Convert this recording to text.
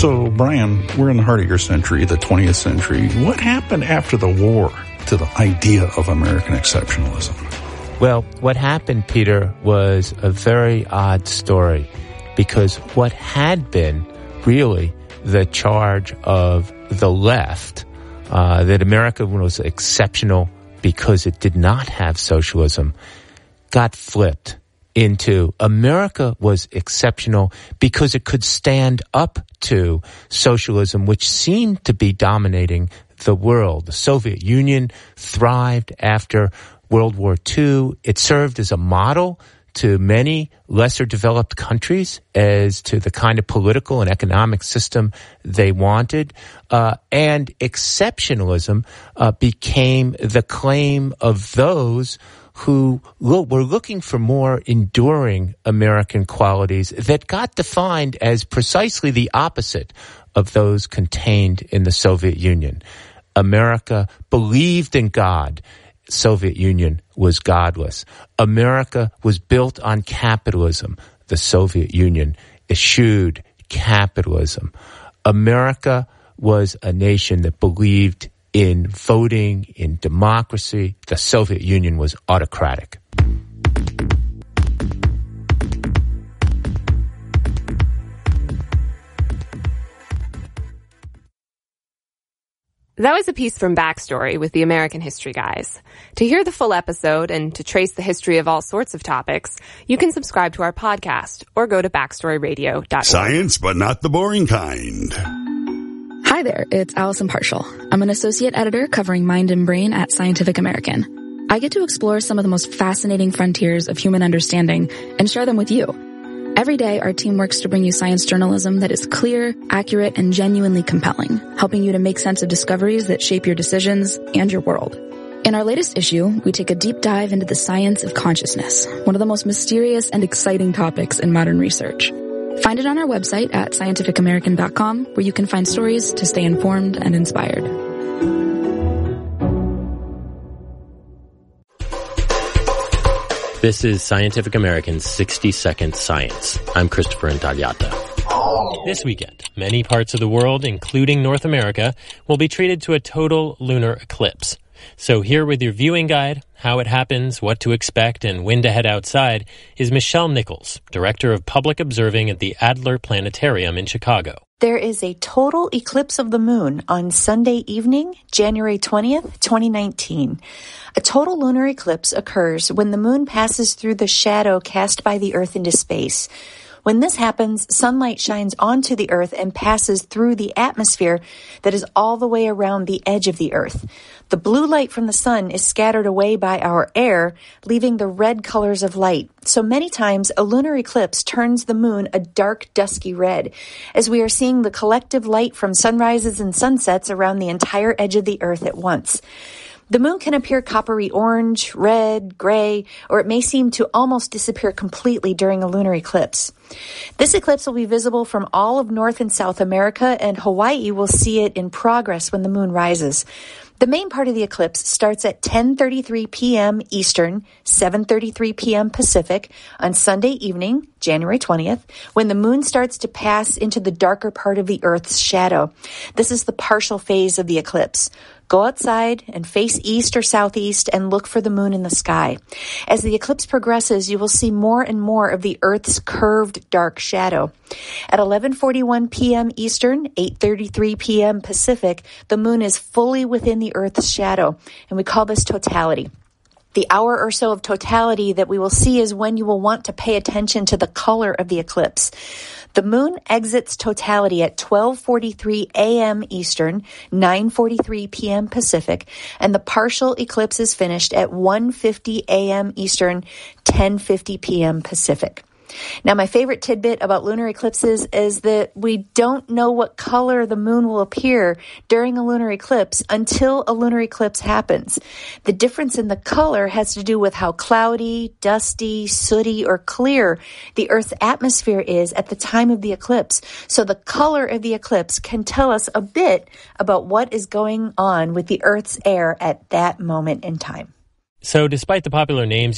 So, Brian, we're in the heart of your century, the 20th century. What happened after the war to the idea of American exceptionalism? Well, what happened, Peter, was a very odd story, because what had been really the charge of the left, that America was exceptional because it did not have socialism, got flipped into America was exceptional because it could stand up to socialism, which seemed to be dominating the world. The Soviet Union thrived after World War II. It served as a model to many lesser developed countries as to the kind of political and economic system they wanted. And exceptionalism became the claim of those who were looking for more enduring American qualities that got defined as precisely the opposite of those contained in the Soviet Union. America believed in God. Soviet Union was godless. America was built on capitalism. The Soviet Union eschewed capitalism. America was a nation that believed in voting, in democracy. The Soviet Union was autocratic. That was a piece from Backstory with the American History Guys. To hear the full episode and to trace the history of all sorts of topics, you can subscribe to our podcast or go to backstoryradio.org. Science, but not the boring kind. Hi there, it's Allison Partial. I'm an associate editor covering mind and brain at Scientific American. I get to explore some of the most fascinating frontiers of human understanding and share them with you. Every day, our team works to bring you science journalism that is clear, accurate, and genuinely compelling, helping you to make sense of discoveries that shape your decisions and your world. In our latest issue, we take a deep dive into the science of consciousness, one of the most mysterious and exciting topics in modern research. Find it on our website at scientificamerican.com, where you can find stories to stay informed and inspired. This is Scientific American's 60-Second Science. I'm Christopher Intagliata. This weekend, many parts of the world, including North America, will be treated to a total lunar eclipse. So here with your viewing guide, how it happens, what to expect, and when to head outside, is Michelle Nichols, Director of Public Observing at the Adler Planetarium in Chicago. There is a total eclipse of the moon on Sunday evening, January 20th, 2019. A total lunar eclipse occurs when the moon passes through the shadow cast by the Earth into space. When this happens, sunlight shines onto the Earth and passes through the atmosphere that is all the way around the edge of the Earth. The blue light from the sun is scattered away by our air, leaving the red colors of light. So many times, a lunar eclipse turns the moon a dark, dusky red, as we are seeing the collective light from sunrises and sunsets around the entire edge of the Earth at once. The moon can appear coppery orange, red, gray, or it may seem to almost disappear completely during a lunar eclipse. This eclipse will be visible from all of North and South America, and Hawaii will see it in progress when the moon rises. The main part of the eclipse starts at 10:33 p.m. Eastern, 7:33 p.m. Pacific on Sunday evening, January 20th, when the moon starts to pass into the darker part of the Earth's shadow. This is the partial phase of the eclipse. Go outside and face east or southeast and look for the moon in the sky. As the eclipse progresses, you will see more and more of the Earth's curved dark shadow. At 11:41 p.m. Eastern, 8:33 p.m. Pacific, the moon is fully within the Earth's shadow, and we call this totality. The hour or so of totality that we will see is when you will want to pay attention to the color of the eclipse. The moon exits totality at 12:43 a.m. Eastern, 9:43 p.m. Pacific, and the partial eclipse is finished at 1:50 a.m. Eastern, 10:50 p.m. Pacific. Now, my favorite tidbit about lunar eclipses is that we don't know what color the moon will appear during a lunar eclipse until a lunar eclipse happens. The difference in the color has to do with how cloudy, dusty, sooty, or clear the Earth's atmosphere is at the time of the eclipse. So the color of the eclipse can tell us a bit about what is going on with the Earth's air at that moment in time. So despite the popular names